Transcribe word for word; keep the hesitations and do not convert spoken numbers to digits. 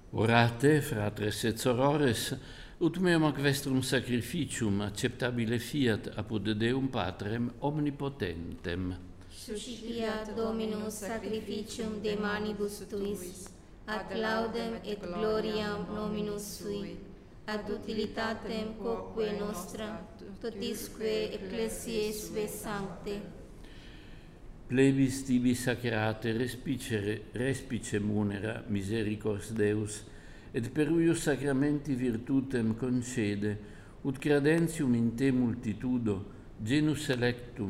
Orate, fratres et sorores, ut meum ac vestrum sacrificium acceptabile fiat apud Deum Patrem omnipotentem. Suscipiat Dominus sacrificium de manibus tuis, ad laudem et gloriam nominus sui, ad utilitatem quoque nostra, totisque ecclesiae sue sancte. Plebis tibi sacrate respicere, respice munera misericors Deus, et per uius sacramenti virtutem concede, ut credentium in te multitudo, genus electum